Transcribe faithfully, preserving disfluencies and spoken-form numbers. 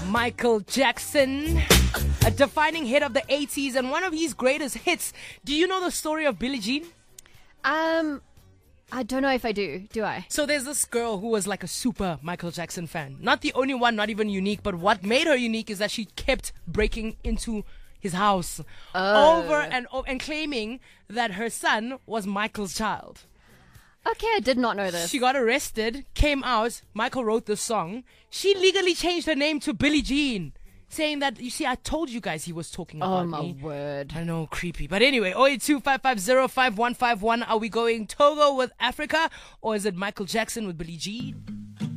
Michael Jackson, a defining hit of the eighties and one of his greatest hits. Do you know the story of Billie Jean? Um, I don't know if I do. Do I? So there's this girl who was like a super Michael Jackson fan. Not the only one, not even unique, but what made her unique is that she kept breaking into his house Oh. over and over and claiming that her son was Michael's child. Okay, I did not know this. She got arrested, came out. Michael wrote this song. She legally changed her name to Billie Jean, saying that, you see, I told you guys he was talking Oh about my me. word. I know, creepy. But anyway, oh eight two, five five zero, five one five one. Are we going Togo with Africa, or is it Michael Jackson with Billie Jean?